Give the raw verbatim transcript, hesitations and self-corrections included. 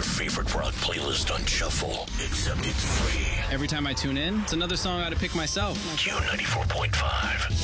favorite rock playlist on shuffle, except it's free. Every time I tune in, it's another song I gotta pick myself. Q ninety-four point five.